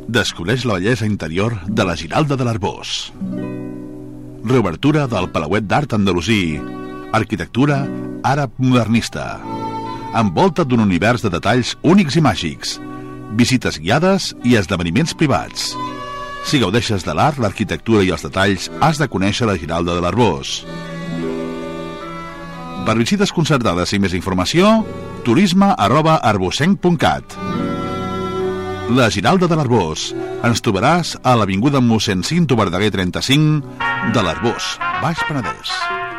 Descobreix la bellesa interior de la Giralda de l'Arboç. Reobertura del Palauet d'Art Andalusí. Arquitectura àrab modernista. Envolta't d'un univers de detalls únics i màgics. Visites guiades i esdeveniments privats. Si gaudeixes de l'art, l'arquitectura i els detalls, has de conèixer la Giralda de l'Arboç. Per visites concertades i més informació, turisme@arbocenc.cat. La Giralda de l'Arboç. Ens trobaràs a l'avinguda Mossèn Cinto Verdaguer 35 de l'Arboç, Baix Penedès.